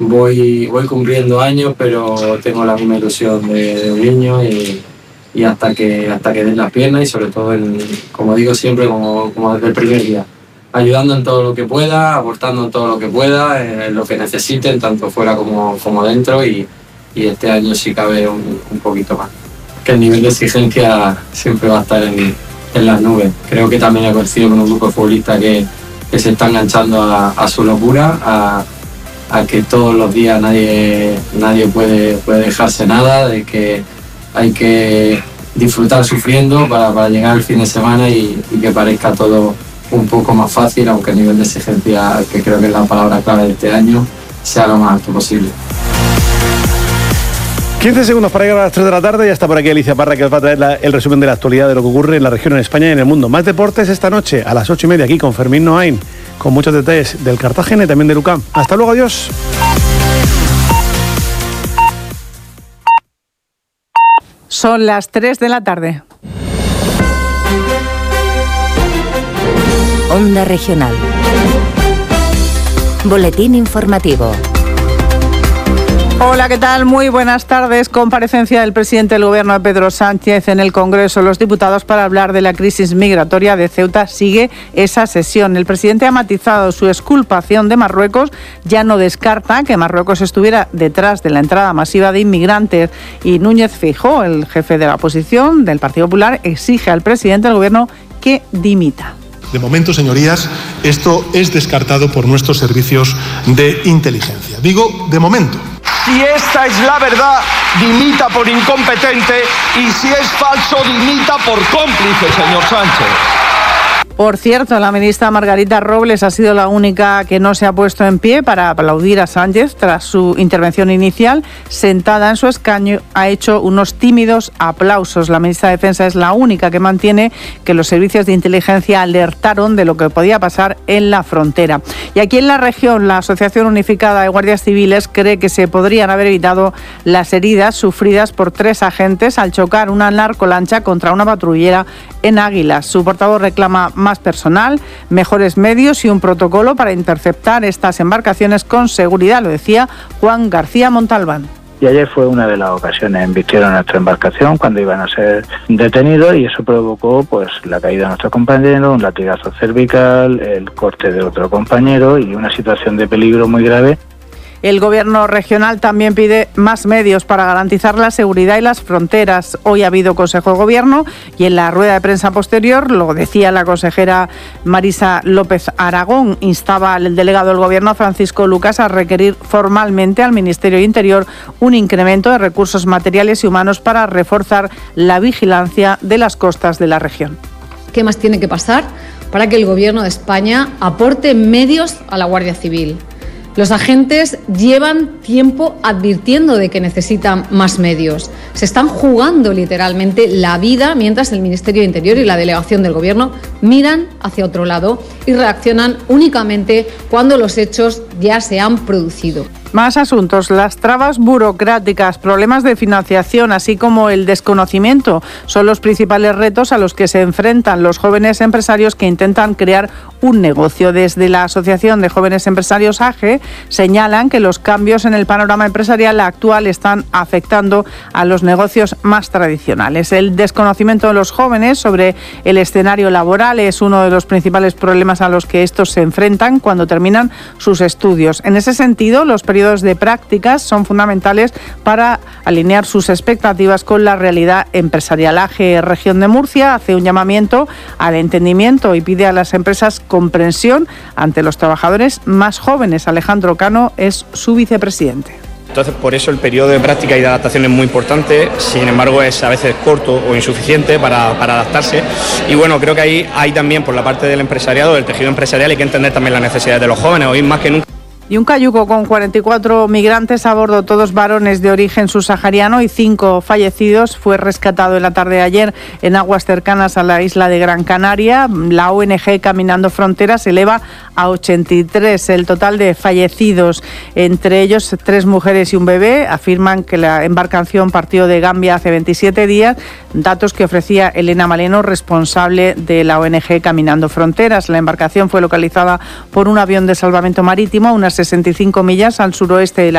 voy cumpliendo años, pero tengo la misma ilusión de niño y hasta que den las piernas y sobre todo, como digo siempre, como desde el primer día, ayudando en todo lo que pueda, aportando en todo lo que pueda, en lo que necesiten, tanto fuera como dentro y este año si cabe un poquito más. Que el nivel de exigencia siempre va a estar en las nubes. Creo que también he coincidido con un grupo de futbolistas que se está enganchando a su locura, a que todos los días nadie puede dejarse nada, de que hay que disfrutar sufriendo para llegar al fin de semana y que parezca todo un poco más fácil, aunque el nivel de exigencia, que creo que es la palabra clave de este año, sea lo más alto posible. 15 segundos para llegar a las 3 de la tarde. Ya está por aquí Alicia Parra, que os va a traer el resumen de la actualidad de lo que ocurre en la región, en España y en el mundo. Más deportes esta noche a las 8:30 aquí con Fermín Noain, con muchos detalles del Cartagena y también del UCAM. Hasta luego, adiós. Son las 3 de la tarde. Onda Regional. Boletín informativo. Hola, ¿qué tal? Muy buenas tardes. Comparecencia del presidente del Gobierno, Pedro Sánchez, en el Congreso de los Diputados para hablar de la crisis migratoria de Ceuta. Sigue esa sesión. El presidente ha matizado su exculpación de Marruecos. Ya no descarta que Marruecos estuviera detrás de la entrada masiva de inmigrantes. Y Núñez Feijóo, el jefe de la oposición del Partido Popular, exige al presidente del Gobierno que dimita. De momento, señorías, esto es descartado por nuestros servicios de inteligencia. Digo, de momento. Si esta es la verdad, dimita por incompetente, y si es falso, dimita por cómplice, señor Sánchez. Por cierto, la ministra Margarita Robles ha sido la única que no se ha puesto en pie para aplaudir a Sánchez tras su intervención inicial. Sentada en su escaño, ha hecho unos tímidos aplausos. La ministra de Defensa es la única que mantiene que los servicios de inteligencia alertaron de lo que podía pasar en la frontera. Y aquí en la región, la Asociación Unificada de Guardias Civiles cree que se podrían haber evitado las heridas sufridas por 3 agentes al chocar una narcolancha contra una patrullera en Águilas. Su portavoz reclama más personal, mejores medios y un protocolo para interceptar estas embarcaciones con seguridad, lo decía Juan García Montalbán. Y ayer fue una de las ocasiones, embistieron nuestra embarcación cuando iban a ser detenidos y eso provocó la caída de nuestro compañero, un latigazo cervical, el corte de otro compañero y una situación de peligro muy grave. El Gobierno regional también pide más medios para garantizar la seguridad y las fronteras. Hoy ha habido Consejo de Gobierno y en la rueda de prensa posterior, lo decía la consejera Marisa López Aragón, instaba al delegado del Gobierno, Francisco Lucas, a requerir formalmente al Ministerio de Interior un incremento de recursos materiales y humanos para reforzar la vigilancia de las costas de la región. ¿Qué más tiene que pasar para que el Gobierno de España aporte medios a la Guardia Civil? Los agentes llevan tiempo advirtiendo de que necesitan más medios. Se están jugando literalmente la vida mientras el Ministerio de Interior y la delegación del Gobierno miran hacia otro lado y reaccionan únicamente cuando los hechos ya se han producido. Más asuntos. Las trabas burocráticas, problemas de financiación, así como el desconocimiento, son los principales retos a los que se enfrentan los jóvenes empresarios que intentan crear un negocio. Desde la Asociación de Jóvenes Empresarios AGE señalan que los cambios en el panorama empresarial actual están afectando a los negocios más tradicionales. El desconocimiento de los jóvenes sobre el escenario laboral es uno de los principales problemas a los que estos se enfrentan cuando terminan sus estudios. En ese sentido, los periodos de prácticas son fundamentales para alinear sus expectativas con la realidad empresarial. AGE Región de Murcia hace un llamamiento al entendimiento y pide a las empresas comprensión ante los trabajadores más jóvenes. Alejandro Cano es su vicepresidente. Entonces, por eso el periodo de práctica y de adaptación es muy importante, sin embargo es a veces corto o insuficiente para adaptarse. Y bueno, creo que ahí hay también por la parte del empresariado, del tejido empresarial, hay que entender también las necesidades de los jóvenes, hoy más que nunca. Y un cayuco con 44 migrantes a bordo, todos varones de origen subsahariano y 5 fallecidos, fue rescatado en la tarde de ayer en aguas cercanas a la isla de Gran Canaria. La ONG Caminando Fronteras eleva a 83 el total de fallecidos, entre ellos 3 mujeres y un bebé. Afirman que la embarcación partió de Gambia hace 27 días, datos que ofrecía Elena Maleno, responsable de la ONG Caminando Fronteras. La embarcación fue localizada por un avión de salvamento marítimo a unas 65 millas al suroeste de la